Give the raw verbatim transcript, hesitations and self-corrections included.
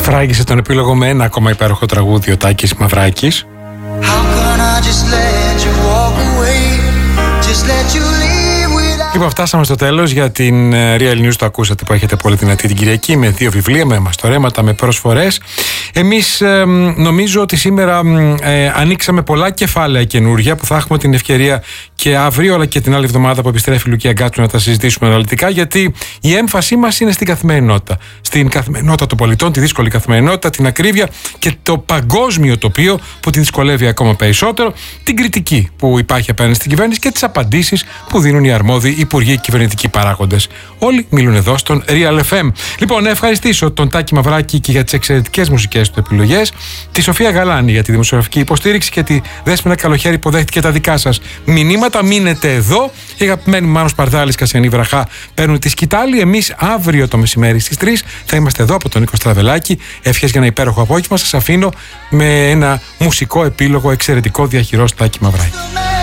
Σφράγισε τον επίλογο με ένα ακόμα υπέροχο τραγούδι ο Τάκης Μαυράκης. Λοιπόν, φτάσαμε στο τέλος για την Real News. Το ακούσατε που έχετε πολύ δυνατή την Κυριακή, με δύο βιβλία, με μαστορέματα, με προσφορές. Εμείς ε, νομίζω ότι σήμερα ε, ανοίξαμε πολλά κεφάλαια καινούργια που θα έχουμε την ευκαιρία και αύριο αλλά και την άλλη εβδομάδα που επιστρέφει η Λουκία Γκάτσου να τα συζητήσουμε αναλυτικά, γιατί η έμφασή μας είναι στην καθημερινότητα. Στην καθημερινότητα των πολιτών, τη δύσκολη καθημερινότητα, την ακρίβεια και το παγκόσμιο τοπίο που τη δυσκολεύει ακόμα περισσότερο, την κριτική που υπάρχει απέναντι στην κυβέρνηση και τις απαντήσεις που δίνουν οι αρμόδιοι υπουργοί και κυβερνητικοί παράγοντες. Όλοι μιλούν εδώ στον Real εφ εμ. Λοιπόν, να ευχαριστήσω τον Τάκη Μαυράκη και για τις εξαιρετικές μουσικές του επιλογές, τη Σοφία Γαλάνη για τη δημοσιογραφική υποστήριξη και τη Δέσποινα Καλοχέρη που δέχτηκε τα δικά σας μηνύματα. Μείνετε εδώ. Οι αγαπημένοι Μάνος Παρδάλης, Κασιανή Βραχά παίρνουν τη σκητάλη. Εμείς αύριο το μεσημέρι στις τρεις θα είμαστε εδώ από τον Νίκο Στραβελάκη. Ευχές για ένα υπέροχο απόγευμα. Σας αφήνω με ένα μουσικό επίλογο εξαιρετικό διαχειρός Τάκη Μαυράκη.